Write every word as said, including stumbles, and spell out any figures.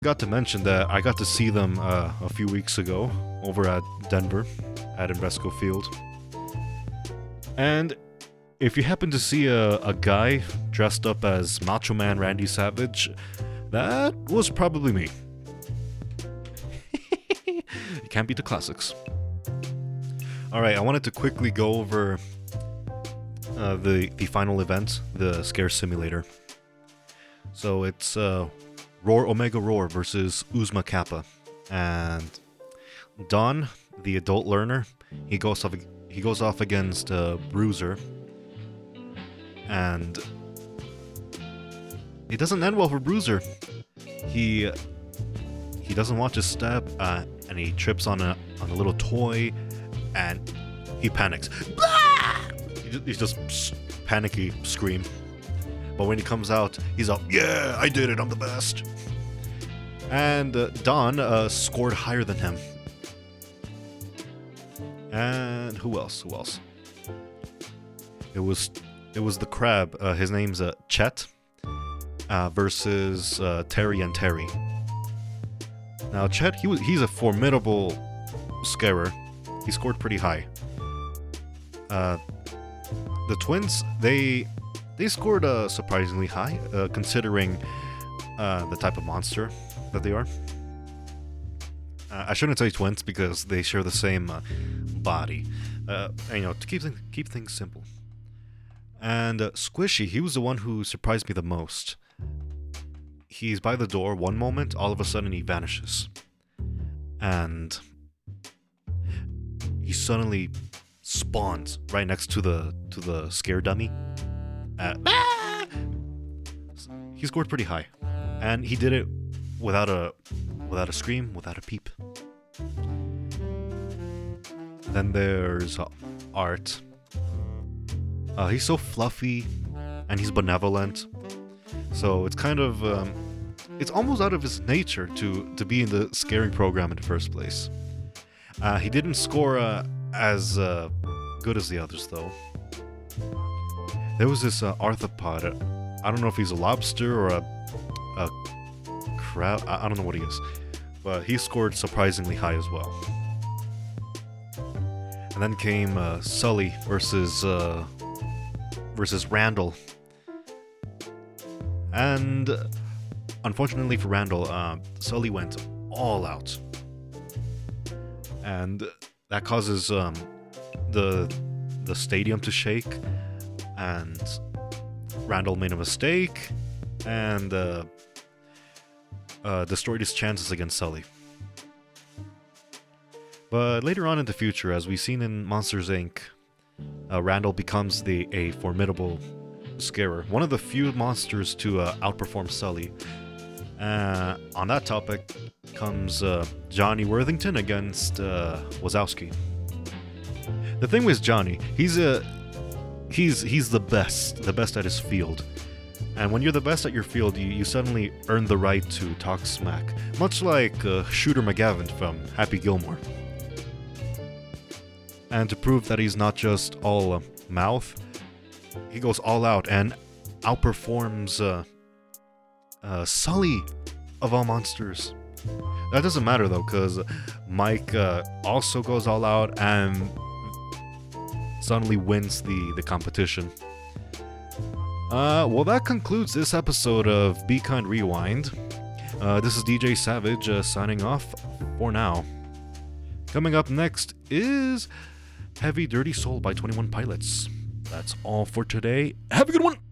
Got to mention that I got to see them uh, a few weeks ago over at Denver, at Invesco Field. And if you happen to see a, a guy dressed up as Macho Man Randy Savage, that was probably me. You can't beat the classics. Alright, I wanted to quickly go over uh, the, the final event, the Scare Simulator. So it's uh, Roar Omega Roar versus Uzma Kappa. And Don, the adult learner, he goes off, he goes off against uh, Bruiser. And it doesn't end well for Bruiser. He he doesn't watch his step, uh, and he trips on a on a little toy, and he panics. He just, he just panicky scream. But when he comes out, he's up. Yeah, I did it. I'm the best. And uh, Don uh, scored higher than him. And who else? Who else? It was it was the crab. Uh, his name's uh, Chet. Uh, versus uh, Terry and Terry. Now Chet, he was he's a formidable scarer. He scored pretty high. Uh, the twins, they they scored uh, surprisingly high, uh, considering uh, the type of monster that they are. Uh, I shouldn't say twins because they share the same uh, body. Uh, and, you know, to keep things keep things simple. And uh, Squishy, he was the one who surprised me the most. He's by the door one moment, all of a sudden he vanishes. And he suddenly spawns right next to the to the scare dummy. Uh, ah! He scored pretty high. And he did it without a without a scream, without a peep. Then there's uh, Art. Uh, he's so fluffy and he's benevolent. So it's kind of, um, it's almost out of his nature to, to be in the scaring program in the first place. Uh, he didn't score uh, as uh, good as the others, though. There was this uh, arthropod. I don't know if he's a lobster or a, a crab. I, I don't know what he is. But he scored surprisingly high as well. And then came uh, Sully versus, uh, versus Randall. And unfortunately for Randall, uh, Sully went all out. And that causes um, the the stadium to shake. And Randall made a mistake and uh, uh, destroyed his chances against Sully. But later on in the future, as we've seen in Monsters, Incorporated, uh, Randall becomes the a formidable scarer, one of the few monsters to uh, outperform Sully. Uh, on that topic comes uh, Johnny Worthington against uh, Wazowski. The thing with Johnny, he's a he's he's the best, the best at his field. And when you're the best at your field, you, you suddenly earn the right to talk smack, much like uh, Shooter McGavin from Happy Gilmore. And to prove that he's not just all uh, mouth, he goes all out and outperforms uh, uh, Sully of all monsters. That doesn't matter though, because Mike uh, also goes all out and suddenly wins the, the competition. Uh, well, that concludes this episode of Be Kind Rewind. Uh, this is D J Savage uh, signing off for now. Coming up next is Heavy Dirty Soul by twenty-one Pilots. That's all for today. Have a good one!